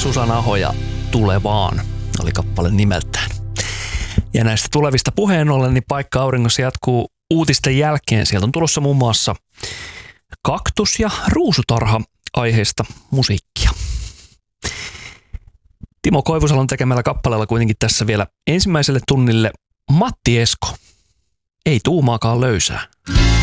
Susanna Aho ja Tule vaan oli kappale nimeltään. Ja näistä tulevista puheen ollen, niin Paikka auringossa jatkuu uutisten jälkeen. Sieltä on tulossa muun muassa kaktus- ja ruusutarha aiheesta musiikkia. Timo Koivusalon tekemällä kappaleella kuitenkin tässä vielä ensimmäiselle tunnille Matti Esko. Ei tuumaakaan löysää.